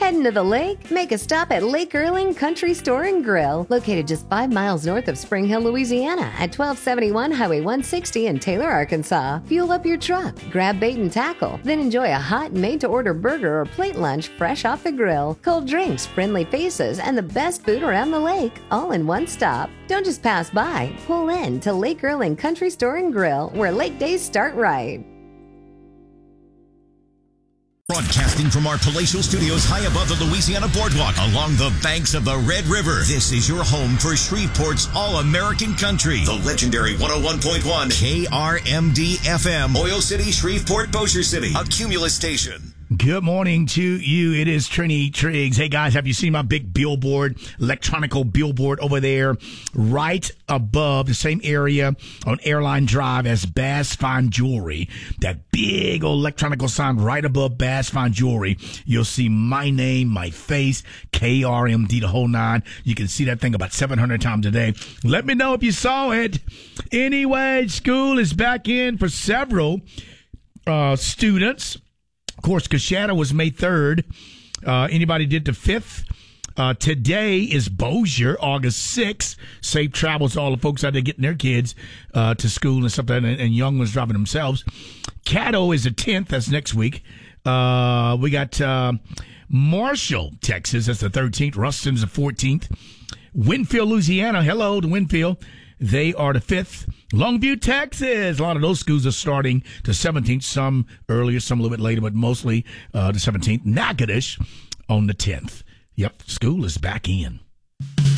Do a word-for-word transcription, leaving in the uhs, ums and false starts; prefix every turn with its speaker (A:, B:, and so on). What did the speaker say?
A: Heading to the lake? Make a stop at Lake Erling Country Store and Grill, located just five miles north of Spring Hill, Louisiana, at twelve seventy-one Highway one sixty in Taylor, Arkansas. Fuel up your truck, grab bait and tackle, then enjoy a hot, made-to-order burger or plate lunch fresh off the grill. Cold drinks, friendly faces, and the best food around the lake, all in one stop. Don't just pass by. Pull in to Lake Erling Country Store and Grill, where lake days start right.
B: Broadcasting from our palatial studios high above the Louisiana Boardwalk along the banks of the Red River. This is your home for Shreveport's All-American Country. The legendary one oh one point one K R M D F M. Oil City, Shreveport, Bossier City. A Cumulus station.
C: Good morning to you. It is Trini Triggs. Hey, guys, have you seen my big billboard, electronical billboard over there right above the same area on Airline Drive as Bass Fine Jewelry? That big old electronical sign right above Bass Fine Jewelry. You'll see my name, my face, K R M D, the whole nine. You can see that thing about seven hundred times a day. Let me know if you saw it. Anyway, school is back in for several uh, students. Of course, Coshada was May third. Uh, anybody did the fifth? Uh, today is Bossier, August sixth. Safe travels to all the folks out there getting their kids uh, to school and stuff, and, and young ones driving themselves. Caddo is the tenth. That's next week. Uh, we got uh, Marshall, Texas. That's the thirteenth. Ruston's the fourteenth. Winfield, Louisiana. Hello to Winfield. They are the fifth. Longview, Texas. A lot of those schools are starting the seventeenth. Some earlier, some a little bit later, but mostly uh, the seventeenth. Natchitoches on the tenth. Yep, school is back in.